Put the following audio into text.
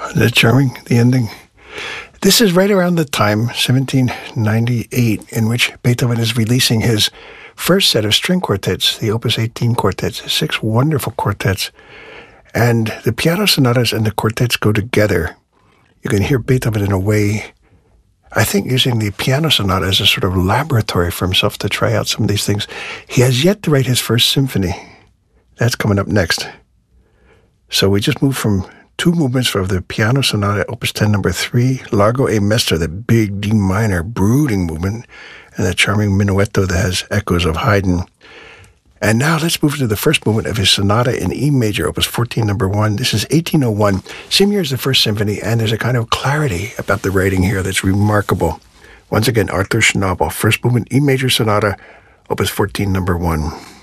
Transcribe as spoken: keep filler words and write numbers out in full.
Isn't it charming, the ending? This is right around the time, seventeen ninety-eight, in which Beethoven is releasing his first set of string quartets, the Opus eighteen quartets, six wonderful quartets. And the piano sonatas and the quartets go together. You can hear Beethoven in a way, I think, using the piano sonata as a sort of laboratory for himself to try out some of these things. He has yet to write his first symphony. That's coming up next. So we just moved from two movements of the piano sonata, Opus ten, number three, Largo e Maestro, the big D minor brooding movement, and the charming minuetto that has echoes of Haydn. And now let's move to the first movement of his sonata in E major, Opus fourteen, number one. This is eighteen oh one, same year as the first symphony, and there's a kind of clarity about the writing here that's remarkable. Once again, Arthur Schnabel, first movement, E major sonata, Opus fourteen, number one.